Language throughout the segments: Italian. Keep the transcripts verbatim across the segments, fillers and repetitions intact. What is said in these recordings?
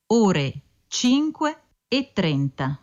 ore cinque e trenta.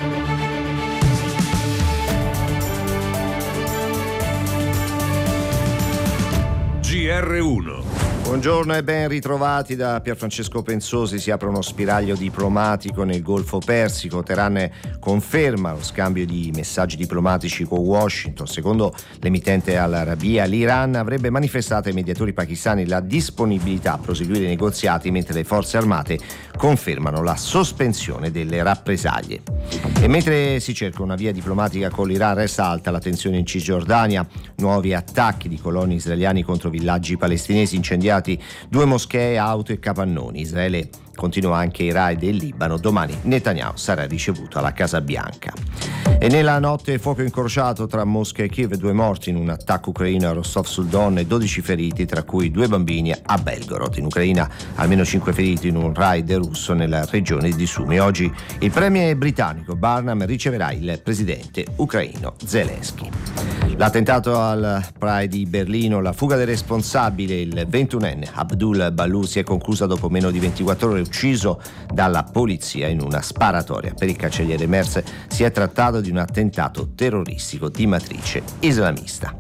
G R uno. Buongiorno e ben ritrovati da Pierfrancesco Pensosi. Si apre uno spiraglio diplomatico nel Golfo Persico. Teheran conferma lo scambio di messaggi diplomatici con Washington. Secondo l'emittente Al Arabiya, l'Iran avrebbe manifestato ai mediatori pakistani la disponibilità a proseguire i negoziati, mentre le forze armate confermano la sospensione delle rappresaglie. E mentre si cerca una via diplomatica con l'Iran, resta alta la tensione in Cisgiordania. Nuovi attacchi di coloni israeliani contro villaggi palestinesi, incendiati due moschee, auto e capannoni. Israele continua anche i raid del Libano. Domani Netanyahu sarà ricevuto alla Casa Bianca. E nella notte fuoco incrociato tra Mosca e Kiev, due morti in un attacco ucraino a Rostov sul Don e dodici feriti, tra cui due bambini a Belgorod. In Ucraina almeno cinque feriti in un raid russo nella regione di Sumy. Oggi il premier britannico Barnum riceverà il presidente ucraino Zelensky. L'attentato al Pride di Berlino, la fuga del responsabile, il ventunenne Abdul Balou, si è conclusa dopo meno di ventiquattro ore, ucciso dalla polizia in una sparatoria. Per il cancelliere Merz si è trattato di un attentato terroristico di matrice islamista.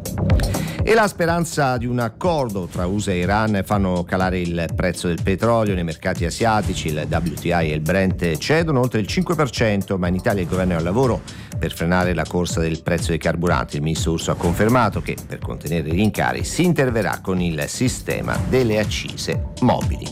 E la speranza di un accordo tra U S A e Iran fanno calare il prezzo del petrolio nei mercati asiatici. Il W T I e il Brent cedono oltre il cinque per cento, ma in Italia il governo è al lavoro per frenare la corsa del prezzo dei carburanti. Il ministro Urso ha confermato che per contenere i rincari si interverrà con il sistema delle accise mobili.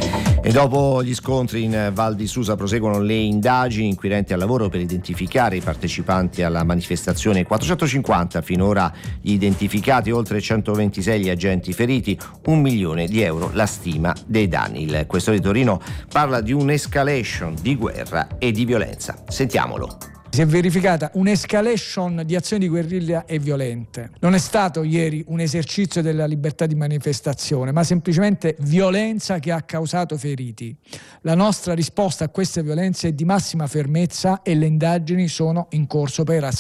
E dopo gli scontri in Val di Susa proseguono le indagini, inquirenti al lavoro per identificare i partecipanti alla manifestazione. quattrocentocinquanta finora gli identificati, oltre centoventisei gli agenti feriti, un milione di euro la stima dei danni. Il questore di Torino parla di un'escalation di guerra e di violenza. Sentiamolo. Si è verificata un'escalation di azioni di guerriglia e violente. Non è stato ieri un esercizio della libertà di manifestazione, ma semplicemente violenza che ha causato feriti. La nostra risposta a queste violenze è di massima fermezza e le indagini sono in corso per